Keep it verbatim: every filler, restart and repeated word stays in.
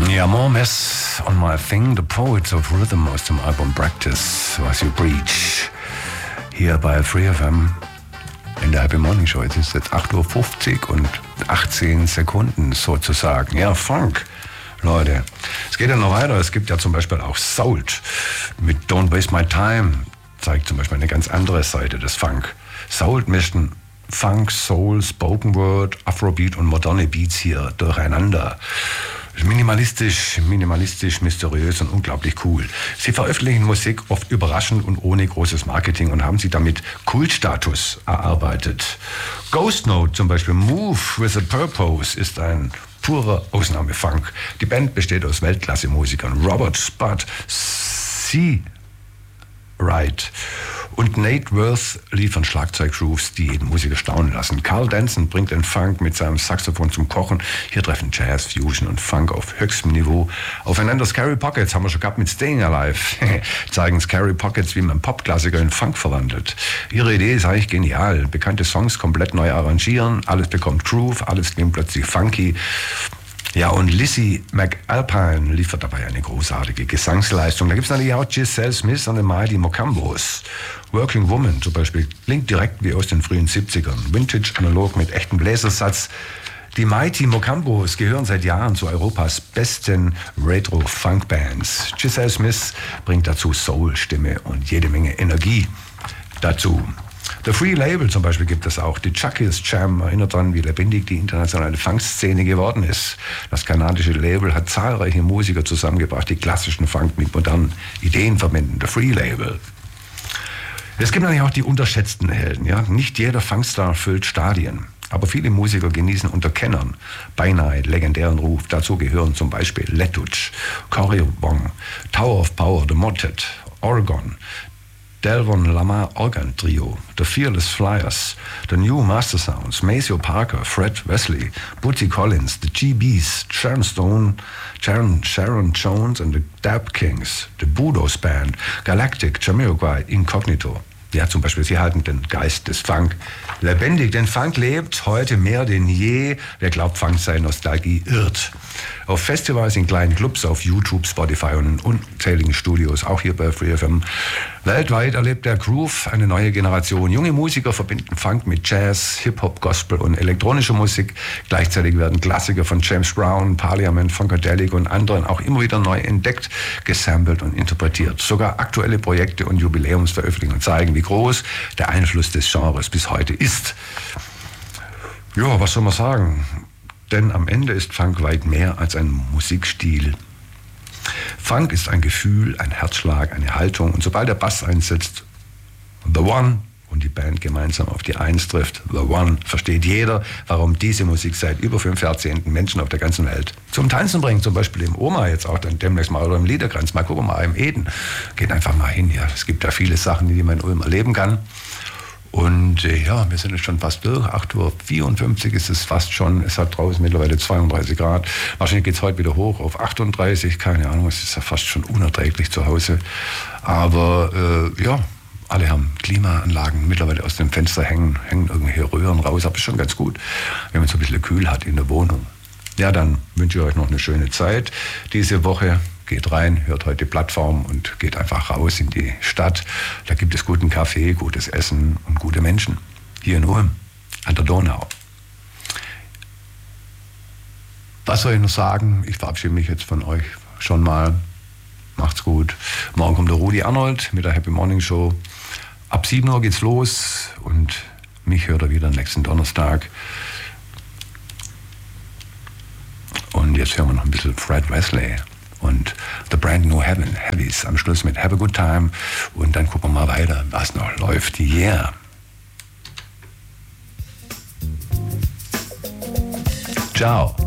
Ja, More Mess on My Thing, The Poets of Rhythm aus dem Album Practice, Was You Preach, hier bei Free F M in der Happy Morning Show. Jetzt ist jetzt acht Uhr fünfzig und achtzehn Sekunden sozusagen. Ja, Funk, Leute. Es geht ja noch weiter. Es gibt ja zum Beispiel auch Soul mit Don't Waste My Time, zeigt zum Beispiel eine ganz andere Seite des Funk. Soul mischten Funk, Soul, Spoken Word, Afrobeat und moderne Beats hier durcheinander. Minimalistisch, minimalistisch, mysteriös und unglaublich cool. Sie veröffentlichen Musik oft überraschend und ohne großes Marketing und haben sie damit Kultstatus erarbeitet. Ghost Note zum Beispiel, Move with a Purpose, ist ein purer Ausnahmefunk. Die Band besteht aus Weltklasse-Musikern Robert Spud, C. Wright und Nate Worth liefern Schlagzeuggrooves, die jeden Musiker staunen lassen. Carl Denson bringt den Funk mit seinem Saxophon zum Kochen. Hier treffen Jazz, Fusion und Funk auf höchstem Niveau aufeinander. Scary Pockets haben wir schon gehabt mit Staying Alive. Zeigen Scary Pockets, wie man Popklassiker in Funk verwandelt. Ihre Idee ist eigentlich genial. Bekannte Songs komplett neu arrangieren. Alles bekommt Groove, alles klingt plötzlich funky. Ja, und Lizzie McAlpine liefert dabei eine großartige Gesangsleistung. Da gibt es natürlich auch Giselle Smith und die Mighty Mocambos. Working Woman zum Beispiel klingt direkt wie aus den frühen siebzigern. Vintage analog mit echtem Bläsersatz. Die Mighty Mocambos gehören seit Jahren zu Europas besten Retro-Funk-Bands. Giselle Smith bringt dazu Soul, Stimme und jede Menge Energie dazu. The Free Label zum Beispiel gibt es auch. Die Chucky's Jam erinnert daran, wie lebendig die internationale Funk-Szene geworden ist. Das kanadische Label hat zahlreiche Musiker zusammengebracht, die klassischen Funk mit modernen Ideen verbinden. The Free Label. Es gibt natürlich auch die unterschätzten Helden. Ja? Nicht jeder Funkstar füllt Stadien. Aber viele Musiker genießen unter Kennern beinahe legendären Ruf. Dazu gehören zum Beispiel Letuc, Cory Wong, Tower of Power, The Motet, Oregon, Delvon Lamar Organ Trio, The Fearless Flyers, The New Master Sounds, Maceo Parker, Fred Wesley, Bootsy Collins, The G Bs, Sharon Stone, Sharon, Sharon Jones and the Dab Kings, The Budos Band, Galactic, Jamiroquai, Incognito. Ja, zum Beispiel, sie halten den Geist des Funk lebendig. Denn Funk lebt heute mehr denn je. Wer glaubt, Funk sei Nostalgie, irrt. Auf Festivals, in kleinen Clubs, auf YouTube, Spotify und in unzähligen Studios, auch hier bei Free F M. Weltweit erlebt der Groove eine neue Generation. Junge Musiker verbinden Funk mit Jazz, Hip-Hop, Gospel und elektronischer Musik. Gleichzeitig werden Klassiker von James Brown, Parliament, Funkadelic und anderen auch immer wieder neu entdeckt, gesampelt und interpretiert. Sogar aktuelle Projekte und Jubiläumsveröffentlichungen zeigen, wie groß der Einfluss des Genres bis heute ist. Ja, was soll man sagen? Denn am Ende ist Funk weit mehr als ein Musikstil. Funk ist ein Gefühl, ein Herzschlag, eine Haltung. Und sobald der Bass einsetzt, The One, und die Band gemeinsam auf die Eins trifft, The One, versteht jeder, warum diese Musik seit über fünf Jahrzehnten Menschen auf der ganzen Welt zum Tanzen bringt. Zum Beispiel im Oma jetzt auch dann demnächst mal oder im Liederkranz. Mal gucken, mal im Eden. Geht einfach mal hin. Ja, es gibt ja viele Sachen, die man in Ulm erleben kann. Und äh, ja, wir sind jetzt schon fast durch. acht Uhr vierundfünfzig ist es fast schon. Es hat draußen mittlerweile zweiunddreißig Grad. Wahrscheinlich geht es heute wieder hoch auf achtunddreißig. Keine Ahnung, es ist ja fast schon unerträglich zu Hause. Aber äh, ja, alle haben Klimaanlagen mittlerweile aus dem Fenster hängen, hängen irgendwelche Röhren raus. Aber ist schon ganz gut, wenn man so ein bisschen kühl hat in der Wohnung. Ja, dann wünsche ich euch noch eine schöne Zeit diese Woche. Geht rein, hört heute die Plattform und geht einfach raus in die Stadt. Da gibt es guten Kaffee, gutes Essen und gute Menschen. Hier in Ulm, an der Donau. Was soll ich noch sagen? Ich verabschiede mich jetzt von euch schon mal. Macht's gut. Morgen kommt der Rudi Arnold mit der Happy Morning Show. Ab sieben Uhr geht's los und mich hört er wieder nächsten Donnerstag. Und jetzt hören wir noch ein bisschen Fred Wesley und The Brand New Heaven, Heavies am Schluss mit Have a Good Time. Und dann gucken wir mal weiter, was noch läuft. Yeah. Ciao.